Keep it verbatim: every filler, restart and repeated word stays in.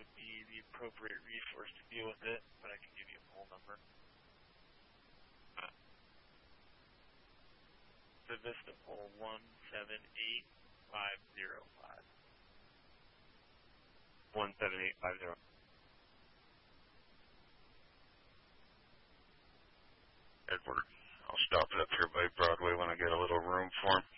would be the appropriate resource to deal with it, but I can give you a poll number. Uh, the Vista poll one seven eight five zero five. one seven eight five zero. Edward, I'll stop it up here by Broadway when I get a little room for him.